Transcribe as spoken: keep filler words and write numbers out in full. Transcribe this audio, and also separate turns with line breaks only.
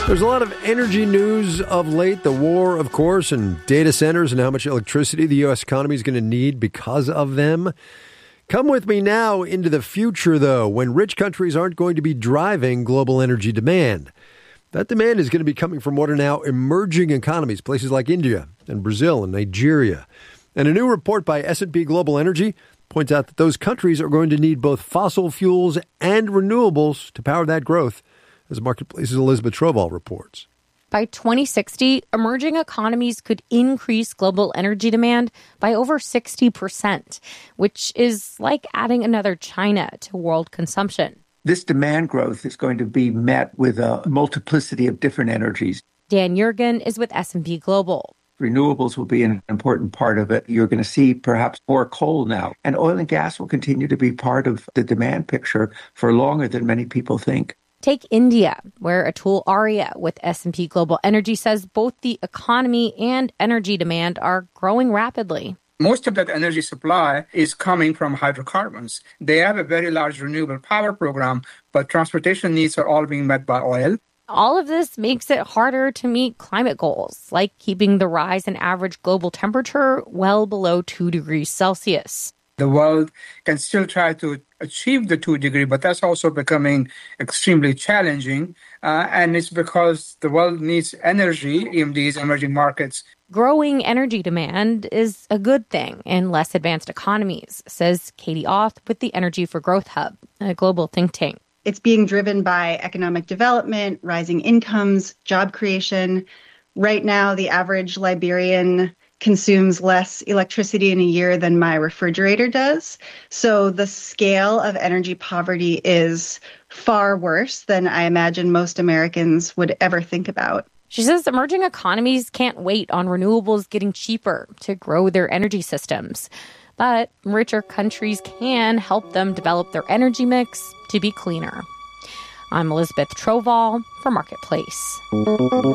There's a lot of energy news of late. The war, of course, and data centers and how much electricity the U S economy is going to need because of them. Come with me now into the future, though, when rich countries aren't going to be driving global energy demand. That demand is going to be coming from what are now emerging economies, places like India and Brazil and Nigeria. And a new report by S and P Global Energy points out that those countries are going to need both fossil fuels and renewables to power that growth, as Marketplace's Elizabeth Troval reports.
By twenty sixty, emerging economies could increase global energy demand by over sixty percent, which is like adding another China to world consumption.
This demand growth is going to be met with a multiplicity of different energies.
Dan Yergin is with S and P Global.
Renewables will be an important part of it. You're going to see perhaps more coal now. And oil and gas will continue to be part of the demand picture for longer than many people think.
Take India, where Atul Arya with S and P Global Energy says both the economy and energy demand are growing rapidly.
Most of that energy supply is coming from hydrocarbons. They have a very large renewable power program, but transportation needs are all being met by oil.
All of this makes it harder to meet climate goals, like keeping the rise in average global temperature well below two degrees Celsius.
The world can still try to achieve the two degree, but that's also becoming extremely challenging. Uh, and it's because the world needs energy in these emerging markets.
Growing energy demand is a good thing in less advanced economies, says Katie Auth with the Energy for Growth Hub, a global think tank.
It's being driven by economic development, rising incomes, job creation. Right now, the average Liberian consumes less electricity in a year than my refrigerator does. So the scale of energy poverty is far worse than I imagine most Americans would ever think about.
She says emerging economies can't wait on renewables getting cheaper to grow their energy systems. But richer countries can help them develop their energy mix to be cleaner. I'm Elizabeth Troval for Marketplace.